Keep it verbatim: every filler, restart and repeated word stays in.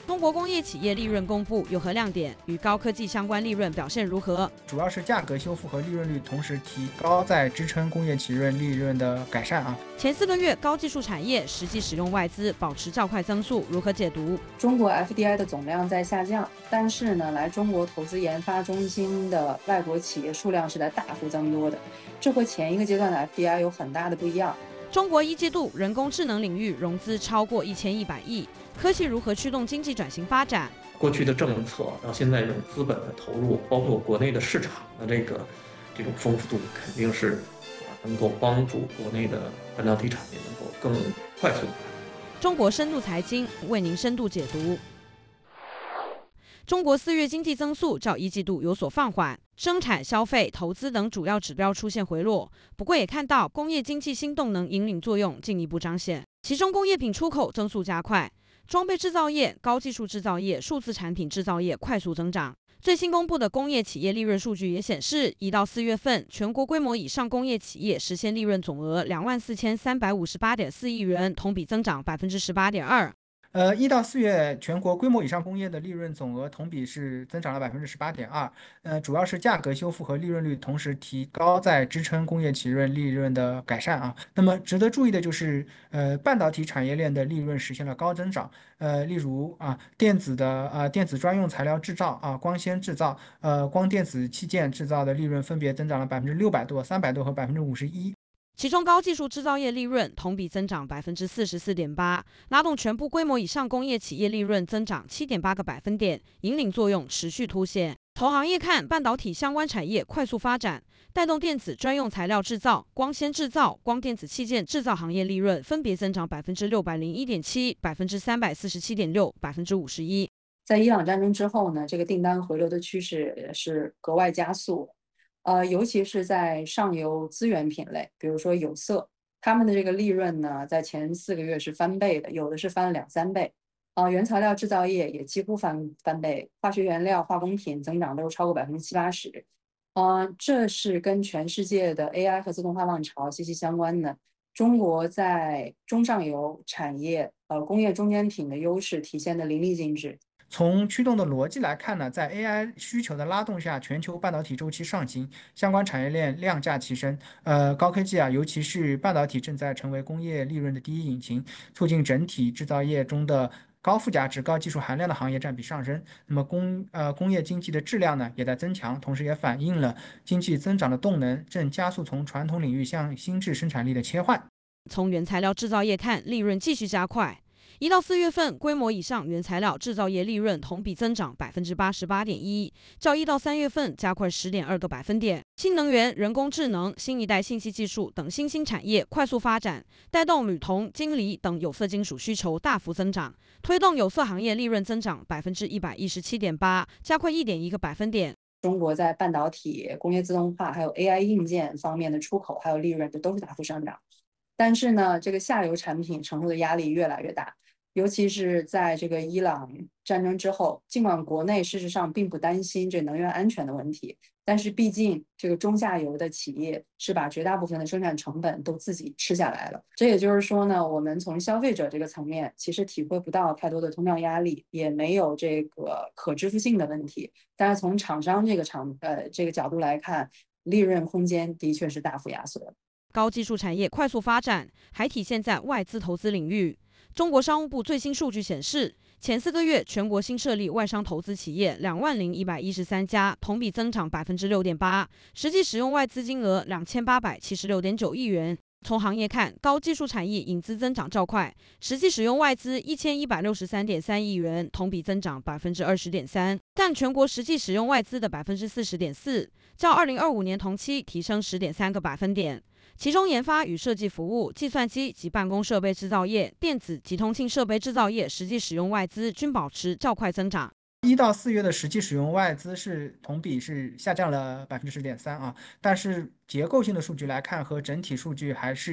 中国工业企业利润公布有何亮点？与高科技相关利润表现如何？ 主要是价格修复和利润率同时提高，在支撑工业企业利润的改善啊。 前四个月高技术产业实际使用外资保持较快增速，如何解读？ 中国 F D I 的总量在下降，但是呢，来中国投资研发中心的外国企业数量是在大幅增多的，这和前一个阶段的 F D I 有很大的不一样。 中国一季度人工智能领域融资超过一千一百亿，科技如何驱动经济转型发展？ 过去的政策到现在这种资本的投入，包括国内的市场的这个这种丰富度，肯定是能够帮助国内的半导体产业能够更快速的。 中国深度财经为您深度解读。中国四月经济增速较一季度有所放缓，生产、消费、投资等主要指标出现回落。不过也看到工业经济新动能引领作用进一步彰显，其中工业品出口增速加快，装备制造业、高技术制造业、数字产品制造业快速增长。最新公布的工业企业利润数据也显示，一到四月份全国规模以上工业企业实现利润总额两万四千三百五十八点四亿元，同比增长百分之十八点二。 呃，一到四月全国规模以上工业的利润总额同比是增长了百分之十八点二，呃，主要是价格修复和利润率同时提高，在支撑工业企业利润的改善啊。那么值得注意的就是，呃，半导体产业链的利润实现了高增长，呃，例如啊，电子的啊电子专用材料制造啊，光纤制造，呃，光电子器件制造的利润分别增长了百分之六百多、三百多和百分之五十一。 其中高技术制造业利润同比增长百分之四十四点八，拉动全部规模以上工业企业利润增长七点八个百分点，引领作用持续凸显。投行业看，半导体相关产业快速发展，带动电子专用材料制造、光纤制造、光电子器件制造行业利润分别增长百分之六百零一点七、百分之三百四十七点六、百分之五十一。 在伊朗战争之后呢，这个订单回流的趋势是格外加速。呃，尤其是在上游资源品类，比如说有色，他们的这个利润呢，在前四个月是翻倍的，有的是翻了两三倍。啊、呃，原材料制造业也几乎翻翻倍，化学原料、化工品增长都是超过百分之七八十。啊、呃，这是跟全世界的 A I 和自动化浪潮息息相关的。中国在中上游产业、呃工业中间品的优势体现的淋漓尽致。 从驱动的逻辑来看呢，在 A I 需求的拉动下，全球半导体周期上行，相关产业链量价齐升。呃，高科技啊，尤其是半导体正在成为工业利润的第一引擎，促进整体制造业中的高附加值、高技术含量的行业占比上升。那么工呃工业经济的质量呢也在增强，同时也反映了经济增长的动能正加速从传统领域向新质生产力的切换。 从原材料制造业看，利润继续加快。一到四月份，规模以上原材料制造业利润同比增长百分之八十八点一，较一到三月份加快十点二个百分点。新能源、人工智能、新一代信息技术等新兴产业快速发展，带动铝、铜、金锂等有色金属需求大幅增长，推动有色行业利润增长百分之一百一十七点八，加快一点一个百分点。 中国在半导体、工业自动化还有 A I 硬件方面的出口还有利润，这都是大幅上涨。但是呢，这个下游产品承受的压力越来越大。尤其是在这个伊朗战争之后，尽管国内事实上并不担心这能源安全的问题，但是毕竟这个中下游的企业是把绝大部分的生产成本都自己吃下来了。这也就是说呢，我们从消费者这个层面其实体会不到太多的通胀压力，也没有这个可支付性的问题。但是从厂商这个厂呃这个角度来看，利润空间的确是大幅压缩。 高技术产业快速发展，还体现在外资投资领域。中国商务部最新数据显示，前四个月全国新设立外商投资企业两万零一百一十三家，同比增长百分之六点八，实际使用外资金额两千八百七十六点九亿元。从行业看，高技术产业引资增长较快，实际使用外资一千一百六十三点三亿元，同比增长百分之二十点三，但全国实际使用外资的百分之四十点四，较二零二五年同期提升十点三个百分点。其中研发与设计服务、计算机及办公设备制造业、电子及通信设备制造业实际使用外资均保持较快增长。 一到四月的实际使用外资是同比是下降了百分之十点三啊，但是结构性的数据来看和整体数据还是